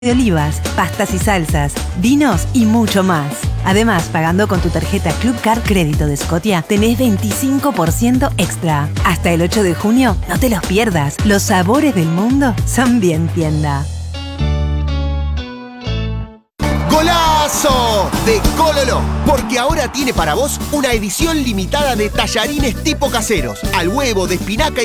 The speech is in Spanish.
de olivas, pastas y salsas, vinos y mucho más. Además, pagando con tu tarjeta Club Card Crédito de Scotia, tenés 25% extra. Hasta el 8 de junio, no te los pierdas. Los sabores del mundo son bien tienda. ¡Golazo! De Cololo, porque ahora tiene para vos una edición limitada de tallarines tipo caseros, al huevo, de espinaca